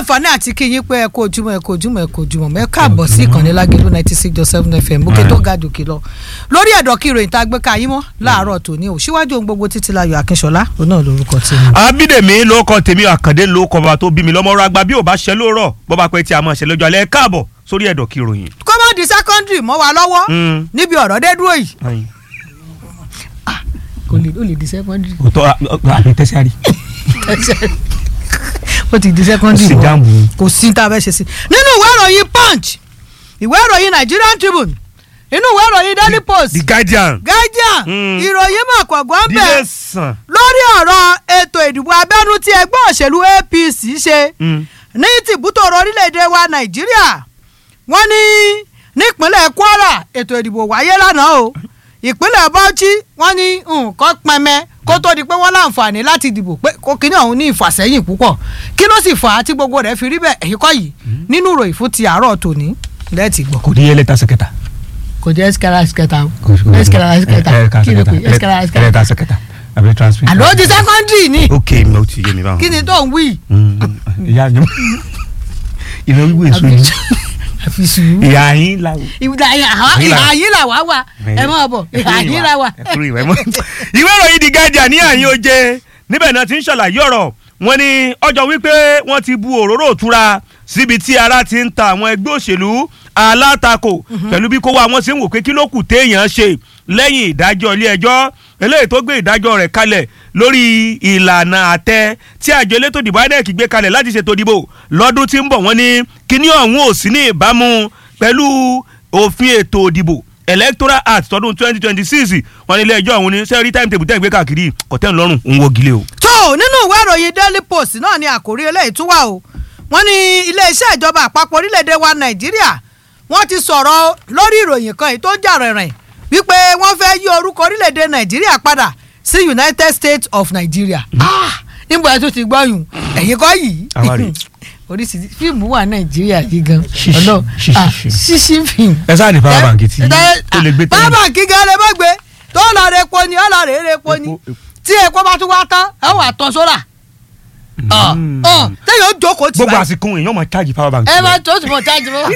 láǹfààní àti kí yín pé ẹ kú ojúmọ́ mẹ́ káàbọ̀ sí ìkànnì Lágelú 96.7 FM bókè tó ga jù kí lọ lórí ẹ̀dọ̀ kí ìròyìn tá a gbé ka yín mọ́ láàárọ̀ tòní ò síwájú ohun gbogbo Títílayọ̀ Akínṣọlá òun náà lórúkọ tèmi. Abídèmí ló kọ tèmi Àkàndé ló kọ bàbá tó bí mi lọ́mọ ọ̀rọ̀ àgbà bí ò bá ṣe lóòrọ̀ bó bá pẹ́ tí a máa ṣe lọ́jọ́ alẹ́ káàbọ̀ sórí ẹ̀dọ̀ kí ìròyìn. kọ́mọ́dì sẹ́kọ́ndìrì mọ́ wa lọ́wọ́ níbi ọ̀rọ̀ dé dúró yìí. ó lè di sẹ́kọ́ndìrì. òótọ́ àbí tẹ́síárì. ó ti di sẹ́kọ́ndìrì wọn kò sí tá a fẹ́ ṣe sí. nínú ìwé ìròyìn Punch ìwé ìròyìn Nigerian Tribune inú ìwé ìròyìn Daily Post The Guardian ìròyìn mọ̀kàngbọ́n bẹ̀ lórí ọ̀rọ̀ ètò ìdìbò abẹ́nú tí ẹgbẹ́ òṣèlú APC ṣe ní tìbútòrò orílẹ̀-èdè wa Nàìjíríà wọ́n ní nípínlẹ̀ Kwara ètò ìdìbò wáyé lánàá o ìpínlẹ̀ Bauchi wọ́n ní nǹkan pẹmẹ kó tó di pé wọ́n láǹfààní láti dìbò pé kó kíní ọ̀hún ní ìfàsẹ́yìn púpọ̀ kí ló sì fà á tí gbogbo rẹ̀ fi rí bẹ́ẹ̀ èyí kọ́ yìí nínú ìròyìn fún ti àárọ̀ tòní lẹ́ẹ̀tì gbọ́. kò ní ẹlẹ́ta sẹ́kẹ̀tà. kò jẹ́ ẹ̀skẹ́ra kí ni pé ẹ̀skẹ́ra sẹ́kẹ̀tà àbí transfer. àlọ́ di sẹ́kọ́ndìrì ni. ok mo ti yé mi báwọn. kí ni tó ń wí. ìyá mi ìlọ wíwú èso yìí àfi sùúrù. ìyá yín la ìhà yín là wá wà ẹ mọ̀ bọ̀ ìhà yín là wà. ìwé ìròyìn The Guardian ní àyín oje níbẹ̀ náà ti ń ṣàlàyé ọ̀rọ̀ wọn ni ọjọ́ wípé wọ́n ti bu òróró òtura síbi tí ara ti ń ta àwọn ẹgbẹ́ òṣèlú alátakò pẹ̀lú bí kó wá wọn ṣe ń wò pé kí ló kù téèyàn ṣe lẹ́yìn ìdájọ́ ilé ẹjọ́ eléyìí tó gbé ìdájọ́ rẹ̀ kalẹ̀ lórí ìlànà àtẹ tí àjọ elétò ìdìbò INEC gbé kalẹ̀ láti ṣètò ìdìbò lọ́dún tí ń bọ̀ wọ́n ní kíní ọ̀hún ò sí ní ìbámu pẹ̀lú òfin ètò ìdìbò Electoral Act tọdún 2026 wọ́n ní ilé ẹjọ́ ọ̀hún ní sẹ́rí timetable tẹ́ ń gbé káàkiri kọ̀tẹ́ ńlọrùn òun wọ́gilé o. tó nínú ìwé ìròyìn Daily Post náà ni àkórí eléyìí tún wà o wọ́n ní iléeṣẹ́ ìjọba àpapọ̀ orílẹ̀-èdè wa Nàìjíríà wọ́n ti sọ̀rọ̀ lórí ìròyìn kan èyí tó jà rìnrìn wípé wọ́n fẹ́ yí orúkọ orílẹ̀-èdè Nàìjíríà padà sí United States of Nigeria. níbo ẹ tó ti gbọ́yùn ẹ̀yìn kọ́ yìí oríṣiríṣi fíìmù wà Nàìjíríà yìí gan ọ̀nà ṣíṣí fíìmù. ẹ sáà ní power bank tí tó lè gbé tẹ́lẹ̀. power bank gan lè má gbé tó lọ rẹ epo ni ó lọ rẹ eré epo ni tí epo bá tún wá tán ẹ wà tán sólà tẹ́yọ̀ jókòó tì báyìí. gbogbo àsìkò èèyàn máa charge power bank. ẹ máa tó tì mọ̀ charge mọ́.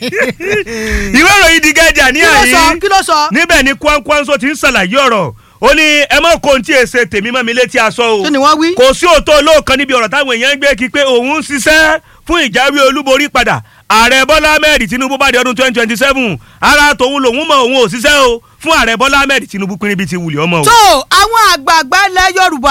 ìwé ìròyìn The Guardian ní àyè kí ló sọ. níbẹ̀ ni Kwankwanso ti ń ṣàlàyé ọ̀rọ̀ ó ní ẹ mọ̀ kó n tí èsè tèmi mọ́ mi létí aṣọ o. kí ni wọ́n wí. kò sí òótọ́ olóòkan níbi ọ̀rọ̀ táwọn èèyàn ń gbé kí pé òun ń ṣiṣẹ́ fún ìjáwé olúborí padà ààrẹ Bọ́lá Ahmed Tinubu bá di ọdún 2027 ara tòun lòun mọ̀ òun ò ṣiṣẹ́ o fún ààrẹ Bọ́lá Ahmed Tinubu pinrin bíi ti wùlẹ̀ ọmọ o. tó àwọn àgbààgbà ilẹ̀ Yorùbá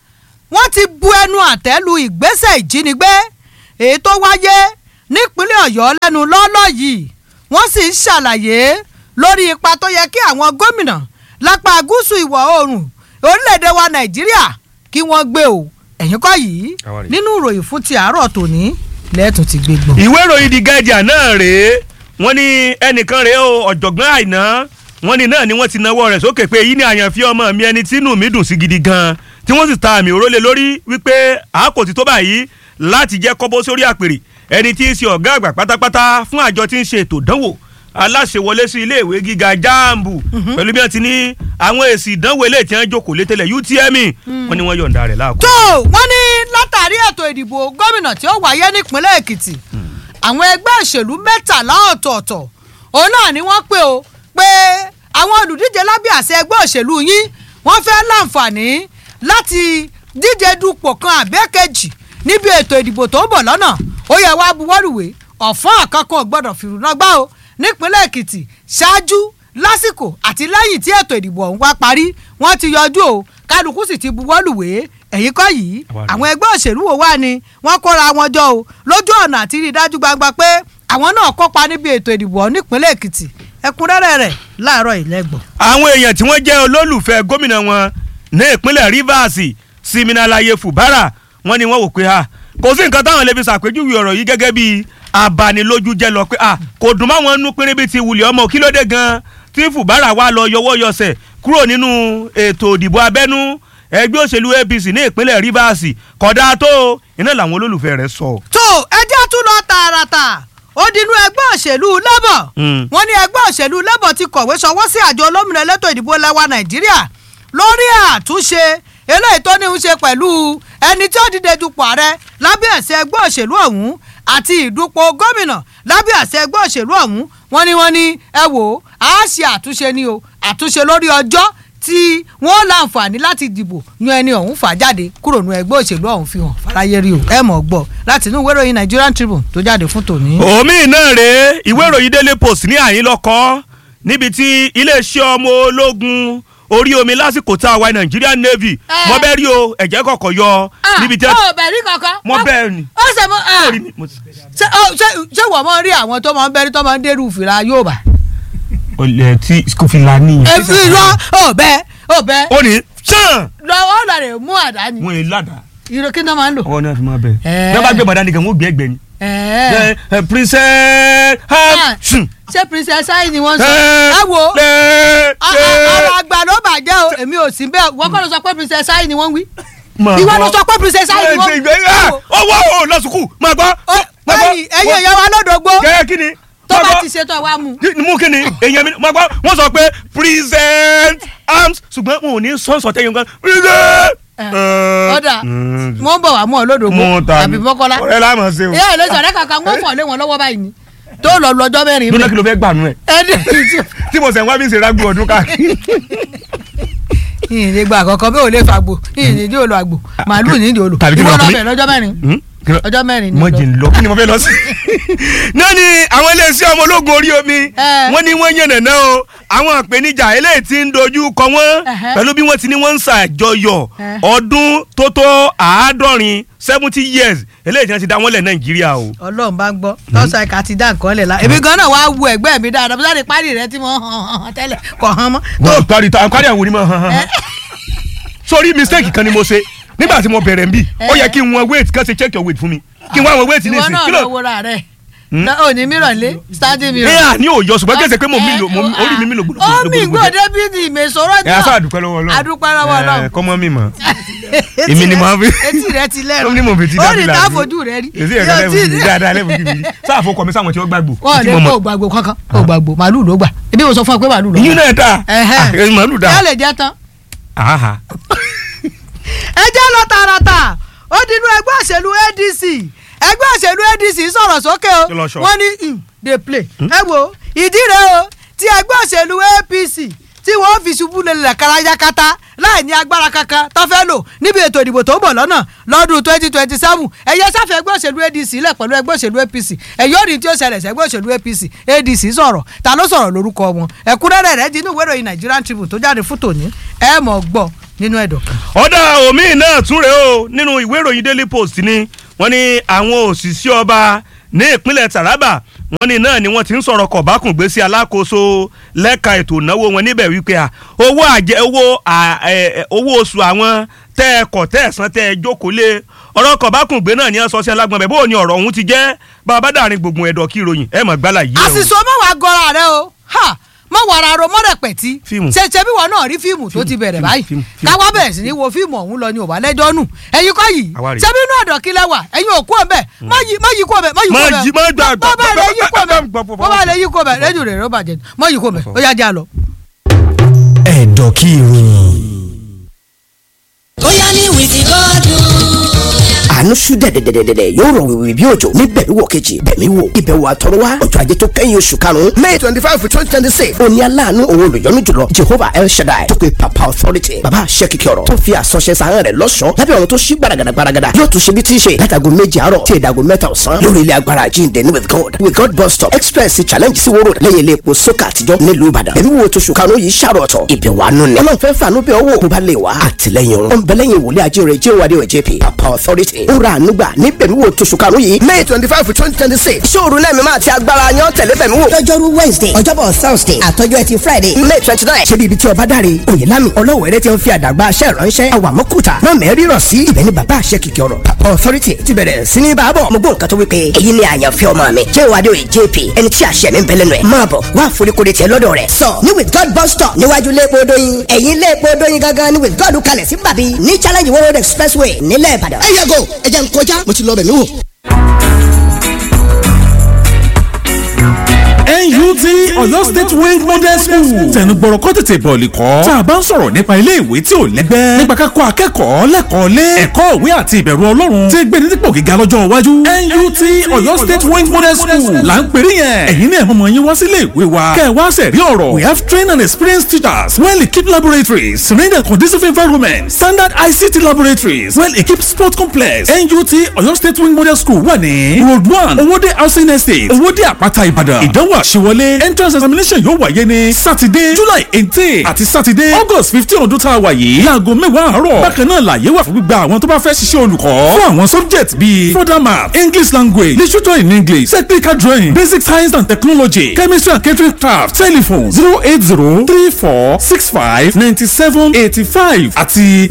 wọ́n ti bu ẹnu àtẹ́ lu ìgbésẹ̀ ìjínigbé èyí tó wáyé nípínlẹ̀ Ọ̀yọ́ lẹ́nu lọ́ọ́lọ́ yìí wọ́n sì ń ṣàlàyé lórí ipa tó yẹ kí àwọn gómìnà lápá gúúsù ìwọ̀ oòrùn orílẹ̀-èdè wa Nàìjíríà kí wọ́n gbé o ẹ̀yìn kọ́ yìí nínú ìròyìn fún ti àárọ̀ tòní lẹ́ẹ̀tún ti gbé gbọ́. ìwé ìròyìn The Guardian náà rèé wọ́n ní ẹnìkan rèé o ọ̀jọ̀gbọ́n Àìná wọ́n ní náà ni wọ́n ti nawọ́ rẹ̀ sókè pé èyí ni àyànfẹ́ ọmọ mi ẹni tí inú mi dùn sí gidi gan tí wọ́n sì ta àmì òrólé lórí wípé àákò ti tó báyìí láti jẹ́ kọ́bọ́ sórí àpèrè ẹni tí í ṣe ọ̀gá àgbà pátápátá fún àjọ tí ń ṣe ètò ìdánwò aláṣẹwọlé sí iléèwé gíga jambu pẹ̀lú bí wọ́n ti ní àwọn èsì ìdánwò ilé tí wọ́n jókòó létẹ́lẹ̀ UTME wọ́n ní wọ́n yọ̀ǹda rẹ̀ láàkó. tó wọ́n ní látàrí ètò ìdìbò gómìnà tí ó wáyé nípínlẹ̀ Èkìtì àwọn ẹgbẹ́ òṣèlú 13 ọ̀tọ̀ọ̀tọ̀ òun náà ni wọ́n pè ó pé àwọn olùdíje lábẹ́ àṣẹ ẹgbẹ́ òṣèlú yín wọ́n fẹ́ láǹfààní láti díje dupò kan àbẹ́kẹ́jì níbi ètò ìdìbò tó ń bọ̀ lọ́nà ó yẹ wá buwọ́lùwé ọ̀fọ́n àkọ́kọ́ gbọ́dọ̀ fìrùnà gbá o nípínlẹ̀ Èkìtì ṣáájú lásìkò àti lẹ́yìn tí ètò ìdìbò ọ̀hún wá parí wọ́n ti yọjú o kálukú sì ti buwọ́lùwé èyí kọ́ yìí àwọn ẹgbẹ́ òṣèlú wo wá ni wọ́n kóra wọn jọ o lójú ọ̀nà àti rí i dájú gbangba pé àwọn náà kópa níbi ètò ìdìbò ọ̀hún nípínlẹ̀ Èkìtì ẹ̀kúnrẹ́rẹ́ rẹ̀ láàárọ̀ ìlẹ́gbọ̀n. àwọn èèyàn tí wọ́n jẹ́ olólùfẹ́ gómìnà wọn ní ìpínlẹ̀ Rivers Siminalayi Fubara wọ́n ní wọ́n wò pé kò sí nǹkan táwọn lè fi ṣàpèjúwe ọ̀rọ̀ yìí gẹ́gẹ́ bí abanilójú jẹ́ lọ pé kò dùn máwọn nú pínrín bíi ti wùlẹ̀ ọmọ kí ló dé gan tí Fubara wá lọ yọwọ́ yọsẹ̀ kúrò nínú ètò ìdìbò abẹ́nú ẹgbẹ́ òṣèlú APC ní ìpínlẹ̀ Rivers kódà tó iná làwọn olólùfẹ́ rẹ̀ sọ. tó ẹjẹ́ tún lọ tààràtà ó dinú ẹgbẹ́ òṣèlú Labour wọ́n ní ẹgbẹ́ òṣèlú Labour ti kọ̀wé sọwọ́ sí àjọ olómìnira elétò ìdìbò lẹ́wà Nàìjíríà lórí àtúnṣe eléyìí tó ní í ṣe pẹ̀lú ẹni tí ó dìde dupò ààrẹ lábẹ́ àṣẹ ẹgbẹ́ òṣèlú ọ̀hún àti ìdúpọ̀ gómìnà lábẹ́ àṣẹ ẹgbẹ́ òṣèlú ọ̀hún wọ́n ní ẹ wò ó a ṣe àtúnṣe ni o àtúnṣe lórí ọjọ́ tí wọ́n láǹfààní láti dìbò yan ẹni ọ̀hún fà jáde kúrò ní ẹgbẹ́ òṣèlú ọ̀hún fi hàn fàráyé rí o ẹ mọ̀ gbọ́ láti inú ìwé ìròyìn Nigerian Tribune tó jáde fún tòní. omi náà rèé ìwé ìròyìn Daily Post ní àyín lọ́kọ́ níbi tí iléeṣẹ́ ọmọ ológun orí omi lásìkò tá a wà Nigerian Navy mo bẹ́ẹ̀ rí o ẹ̀jẹ̀ kọ̀ọ̀kan yọ níbi tí. ó bẹ̀ rí kankan. mo bẹ́ẹ̀ ni. ó ṣe mo ṣé wọ́n mọ̀ rí àwọn tó máa ń bẹ́rí tó máa ń dérú fìlà yóò bá. olè tí kòfìlà ní. ẹ fi lọ ó bẹ. ó ní sàn. lọ́wọ́ ọ̀la rẹ̀ mú àdá ni. wọn yìí ládàá. irun kí ni wọ́n máa ń lò. ọwọ́ náà fi máa bẹ̀. bí wọ́n bá gbé bàdá nìkan wọ́n gbé ẹgbẹ́ ni. princess ṣé princess ayi ni wọ́n sọ. ẹ wo ọ̀rọ̀ àgbà ló bàjẹ́ o èmi ò sí bẹ́ẹ̀ wọ́n kọ́ ló sọ pé princess ayi ni wọ́n wí. ìwọ ló sọ pé princess ayi ni wọ́n wí. owó o lọ sùkúù máa gbọ́. ẹ̀yin ìyá wa lọ́dọ̀gbọ́. kẹ́kẹ́ kí ni. tó bá ti ṣe tó wá mú. mú kí ni èèyàn mi máa gbọ́ wọ́n sọ pé present arms ṣùgbọ́n wọn ò ní sọ́ọ̀sọ̀ tẹ́yìn kan present. ọ̀dà mo ń bọ̀ wá mú ọ lọ́dọ̀gbọ́ àbí mọ́kọ́lá. ọ̀rẹ́ la mọ̀ ṣe o. ìyá ìlẹ́sọ̀ rẹ̀ kankan wọ́n fọ̀ lé wọn lọ́wọ́ báyìí ni tó lọ lọ́jọ́ mẹ́rin. lónà kí ló fẹ́ gbà nù ẹ̀. tí mo sẹ̀ ń wá bí ń ṣe rágbó ọdún káàkiri. ìyìn lè gba àkọ́kọ́ bí ò lè fàgbò ìyìn lè dí òòlù àgbò màálù ní ìdí òòlù ìwọ lọ bẹ̀ lọ́jọ́ mẹ́rin ọjọ́ mẹ́rin ni mo jìn lọ kí ni mo fẹ́ lọ sí. náà ni àwọn iléeṣẹ́ ọmọ ológun orí omi wọ́n ní wọ́n yànnà náà o àwọn ìpèníjà eléyìí tí ń dojú kọ wọ́n pẹ̀lú bí wọ́n ti ní wọ́n ń ṣàjọyọ̀ ọdún tó tó 70 years eléyìí tí wọ́n ti dá wọ́n lẹ̀ Nàìjíríà o. Ọlọ́run bá gbọ́ lọ́sàn ẹ̀ka ti dá nǹkan lẹ̀ la èmi gan náà wàá wo ẹ̀gbẹ́ mi dáadáa bísí parí rẹ tí mo hàn tẹ́lẹ̀ kọ̀ hàn mọ́. parí àwọn onímọ̀ hàn sórí mistake kan ni mo ṣe nígbà tí mo bẹ̀rẹ̀ ń bì ó yẹ kí n wọn weight kan ṣe check your weight fún mi kí n wá wọn weight ní ìsìn. ìwọ náà lọ wọra rẹ ò ní mìíràn lé standing mirror. ẹ à ní òòyọ ṣùgbọ́n kẹsẹ̀ pé orí mi lò gbọdọ̀. ó mi gbọ́dọ̀ bí ni ìmẹ̀sọ̀rọ̀ náà. ẹ aṣọ àdúpẹ́ lọ́wọ́ Ọlọ́run. àdúpẹ́ lọ́wọ́ Ọlọ́run. kọ́mọ́ mi mọ̀ èmi ni màá fi. etí rẹ ti lẹ́rù ó ní mo fi ti ó dábìlà ní tá a fojú rẹ rí. èsì ẹ̀ka lẹ́bù kìbìrì dáadáa lẹ́bù kìbìrì sáà fọkọ mi sáwọn tí wọ́n gbàgbó. wọ́n lè kó gbàgbó kankan kó gbàgbó màálù ló gbà ebi mo sọ fún ọ pé màálù ló gbà. yín náà ta màálù da. yálẹ̀ jẹ́ tán. ẹ jẹ́ lọ tààràtà ó dinú ẹgbẹ́ òṣèlú ADC sọ̀rọ̀ sókè o wọ́n ní dey play ẹ wo ìdí rẹ̀ o tí ẹgbẹ́ òṣèlú APC tí wọ́n fi ṣubú lélẹ̀ karayakata láì ní agbára kankan tó fẹ́ lò níbi ètò ìdìbò tó ń bọ̀ lọ́nà lọ́dún 2027 ẹ̀yẹ sáfẹ́ ẹgbẹ́ òṣèlú ADC lẹ̀ pẹ̀lú ẹgbẹ́ òṣèlú APC ẹ̀yọ́ rí tí ó ṣẹlẹ̀ sí ẹgbẹ́ òṣèlú ADC sọ̀rọ̀ ta ló sọ̀rọ̀ lórúkọ wọn ẹ̀kúnrẹ́rẹ́ rẹ̀ di inú ìwé ìròyìn Nigerian Tribune tó jáde fún tòní ẹ̀ mọ̀ gbọ́ nínú ẹ̀dọ̀. ọ̀dà omi náà tún rèé o nínú ìwé ìròyìn Daily Post ni wọ́n ní àwọn òṣìṣẹ́ ọba ní ìpínlẹ̀ Taraba wọ́n ní náà ni wọ́n ti ń sọ̀rọ̀ kọ̀bákùngbé sí alákòóso lẹ́ka ètò ìnáwó wọn níbẹ̀ wípé owó oṣù àwọn tẹ́ ẹ kọ̀ tẹ́ ẹ san tẹ́ ẹ jókòó lé ọ̀rọ̀ kọ̀bákùngbé náà ni wọ́n sọ sí alágbọ̀n bẹ̀ bó ni ọ̀rọ̀ ọ̀hún ti jẹ́ bàbá dàrin gbogbo ẹ̀dọ̀ kí ìròyìn ẹ̀ mọ̀ gbálà yìí. àṣìṣe mẹ́wàá gọ́ra rẹ o mọ wàrà ro mọ rẹpẹtì ṣẹṣẹ bí wọn náà rí fíìmù tó ti bẹ̀rẹ̀ báyìí káwá bẹ̀rẹ̀ sí ní wo fíìmù ọ̀hún lọ ní òbá lẹ́jọ́ nù ẹ̀yin kọ́ yìí ṣebí inú ọ̀dọ̀ kí lẹ́wà ẹ̀yin òkú ọ̀bẹ má yí kú ọ̀bẹ bọ́bá lè yí kú ọ̀bẹ lẹ́jọ́ rẹ̀ rọ́bà jẹ má yí kú ọ̀bẹ ó yá já lọ. ẹ̀dọ̀ kí ìròyìn. ó yá ní wìtí gọ́dún. àánú ṣú dẹ̀dẹ̀dẹ̀dẹ̀ yóò rọ̀ wìwì bí òjò ní bẹ̀mí wò kejì bẹ̀mí wò ìbẹ̀wò àtọ̀rọ̀wá ọjọ́ ajé tó kẹ́yìn oṣù karùn-ún May 25 2026 òní aláàánú òun olùyọ́nú jùlọ Jehovah El Shaddai tó pe Papa Authority bàbá àṣẹ kìkì ọ̀rọ̀ tó fi àsọṣẹ sàárẹ̀ rẹ̀ lọ́ṣọ̀ọ́ lábẹ́ ọ̀run tó ṣí gbàràgàdà yóò tún ṣe bí tí ń ṣe látago 7 àárọ̀ tí ìdago 3 ọ̀sán lórí ilé agbára àjíǹde ní with God bus stop express challenge sí wóró lẹ́yìn ilé epo sókà àtijọ́ nílùú Ìbàdàn ẹ̀mí wo tóṣù karùn-ún yìí ṣàrọ̀ ọ̀tọ̀ ìbẹ̀wò àánú ni ọlọ́run fẹ́ fàánú bẹ́ẹ̀ owó kó bá lè wá àtìlẹ́yìn ọ̀run ọ̀nbẹ́lẹ́yìn wòlé ajé rẹ̀ J.O.Adé JP Papa Authority ó ra àánú gbà ní bẹ̀mí wo tóṣù karùn-ún yìí May 25 2026 ṣóòrù lẹ́mìí máa ti agbára yan tẹ̀lé bẹ̀mí wò. lọ́jọ́rú Wednesday ọjọ́bọ̀ Thursday àtọjọ́ ẹtì Friday May 29 ṣe bí ibi tí ọba dáre Oyèlámi Ọlọ́wẹ̀rẹ́ ti ń fi àdàgbà aṣẹ́ ìránṣẹ́ àwàmọ́kùtà náà mẹ́rin rọ̀ sí ibẹ̀ ní bàbá àṣẹ kìkì ọ̀rọ̀ Papa Authority ti bẹ̀rẹ̀ sí ní bàbọ̀ mo gbọ́ nǹkan tó wípé èyí ni àyànfẹ́ ọmọ mi J.O.Adé JP ẹni tí àṣẹ mi ń bẹ lẹ́nu ẹ̀ máa bọ̀ wá àforíkodè tiẹ̀ lọ́dọ̀ rẹ̀ sọ ní with God bus stop níwájú léèpo dóyin ẹ̀yìn léèpo dóyin gangan ní with God kalẹ̀ sí bàbí ní challenge world expressway nílẹ̀ Ìbàdàn. ẹ yàgò ẹ jẹ́ n kọjá mo ti lọ bẹ̀ mí wò. NUT Ọ̀yọ́ State Wing Model School. tẹnugbọ̀rọ̀ kọ́ tètè bọ̀ọ̀lì kọ́. tá a bá ń sọ̀rọ̀ nípa ilé ìwé tí ò lẹ́gbẹ́. nípa kákọ́ akẹ́kọ̀ọ́ lẹ́kọ̀ọ́ lé. ẹ̀kọ́ ìwé àti ìbẹ̀rù Ọlọ́run ti gbé ní dípò gíga lọ́jọ́ iwájú. NUT Ọ̀yọ́ State Wing Model School là ń pèrè yẹn. ẹ̀yin náà mọ̀mọ́ yín wá sílé ìwé wa. kẹ́ ẹ wá sẹ̀rí ọ̀rọ̀. we have trained and experienced teachers, well-equipped laboratories, serene and conducive environment, standard ICT laboratories, well-equipped sport complex. NUT Ọ̀yọ́ State Wing Model School wà ní Road 1 Owódé Housing Estate, Owódé Àpáta, Ìbàdàn. ìdánwò àṣewọlé entrance examination yóò wáyé ní Saturday July 18 àti Saturday August 15 ọdún tá a wà yìí láago 10 àárọ̀. bákan náà làyè wà fún gbígba àwọn tó bá fẹ́ ṣiṣẹ́ olùkọ́ fún àwọn subject bíi further math, English language, literature in English, technical drawing, basic science and technology, chemistry and catering craft. telephone 08034659785 àti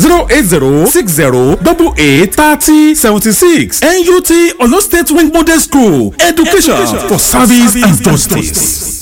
08060883076. NUT Ọ̀yọ́ State Wing Model School, education for service and justice.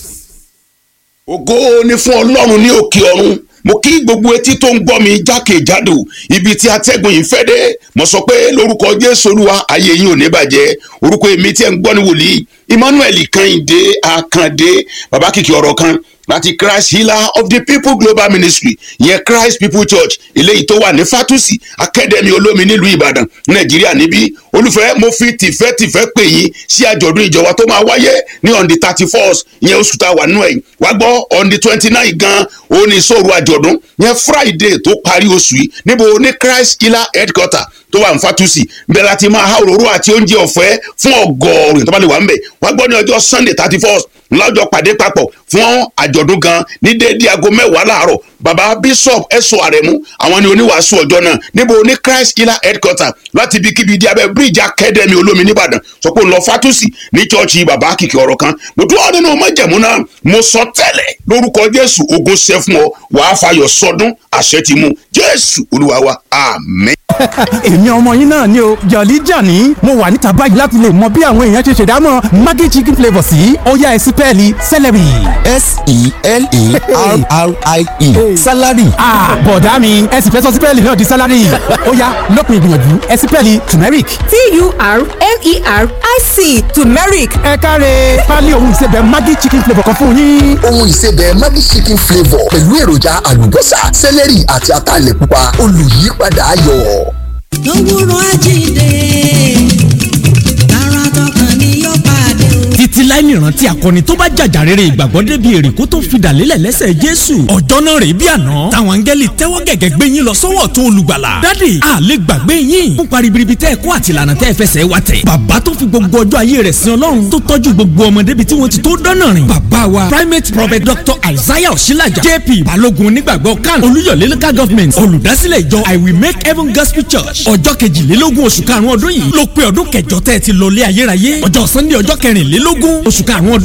ògo ni fún Ọlọ́run ní òkè ọ̀run. mo kí gbogbo etí tó ń gbọ́ mi jákèjádò ibi tí atẹ́gùn yìí fẹ́ dé. mo sọ pé lórúkọ Jésù Olúwa ayé yín ò ní bàjẹ́. orúkọ èmi tí ẹ̀ ń gbọ́ ní wòlíì Emmanuel Kẹ́hìndé Àkàndé bàbá kìkì ọ̀rọ̀ kan láti Christ Healer of the People Global Ministry ìyẹn Christ People Church eléyìí tó wà ní Fatusi Academy olómi nílùú Ìbàdàn Nàìjíríà níbí. olùfẹ́ mo fi tìfẹ́tìfẹ́ pè yín sí àjọ̀dún ìjọba tó máa wáyé ní on the 31st ìyẹn oṣù tá a wà nínú ẹ̀. wá gbọ́ on the 29 gan òun ní ìṣòro àjọ̀dún ìyẹn Friday tó parí oṣù yìí níbo ní Christ Healer headquarter tó wà ní Fatusi bẹ́ẹ̀ láti máa há òróró àti oúnjẹ ọ̀fẹ́ fún ọgọ́rùn-ún tó bá lè wà ń bẹ̀. wá gbọ́ ní ọjọ́ Sunday 31st lọ́jọ́ pàdé papọ̀ fún àjọ̀dún gan ní déédéé aago 10 láàárọ̀. baba Bishop Ẹ̀sọ́ Àrẹ̀mú àwọn ni oníwàásù ọjọ́ náà níbo ní Christ Healer headquarter láti ibikíbi di abẹ́ bridge Academy olómi nìbàdàn. sọ pé ń lọ Fatusi ní chọ́ọ̀chì bàbá kìkì ọ̀rọ̀ kan. mo dúró nínú májẹ̀mú náà mo sọ tẹ́lẹ̀ lórúkọ Jésù ogun ṣẹ́ fún ọ wàá fayọ̀ sọdún àṣẹ ti mú Jésù Olúwa wa àmín. èmi ọmọ yín náà ni o Jolly Johnny mo wà níta báyìí láti lè mọ bí àwọn èèyàn ṣe ṣèdámọ̀ Maggi chicken flavour sí ó yá ẹ sí pẹ́ẹ́lí celery. SELARIE salary. bọ̀dá mi ẹ sì fẹ́ sọ sípẹ́ẹ̀lì náà di salary ó yá lópin ìgbìyànjú ẹ sípẹ́ẹ̀lì turmeric. TURMERIC turmeric. ẹ káre pálí ohun ìsebẹ̀ Maggi chicken flavour kan fún yín. ohun ìsebẹ̀ Maggi chicken flavour pẹ̀lú èròjà àlùbọ́sà celery àti ataalẹ̀ pupa olùyípadà ayọ̀. lówùrọ̀ àjíǹde tààrà tọkàn ni yóò pàdé o. títí láì nìrántí akọni tó bá jàjà rere ìgbàgbọ́ débi èrè kó tó fi dàlélẹ̀ lẹ́sẹ̀ Jésù. ọjọ́ náà rèé bí àná táwọn áńgẹ́lì tẹ́wọ́ gẹ̀gẹ́ gbé yín lọ sọ́wọ́ tó olùgbàlà. dádì a lè gbàgbé yín fún paribiribi tẹ́ ẹ kó àti ìlànà tẹ́ ẹ fẹsẹ̀ wá tẹ̀. bàbá tó fi gbogbo ọjọ́ ayé rẹ̀ sin Ọlọ́run tó tọ́jú gbogbo ọmọ débi tí wọ́n ti tó dọ́nà rìn. bàbá wa primate prophet Dr. Isaiah Òṣìlàjà JP balógun onígbàgbọ́ kan Olúyọ̀lé local government olùdásílẹ̀ ìjọ I will make heaven gospel church. ọjọ́ 22 oṣù karùn-ún ọdún yìí ló pé ọdún kẹjọ tẹ́ ẹ ti lọ lé ayérayé. ọjọ́ Sunday ọjọ́ 24 oṣù karùn-ún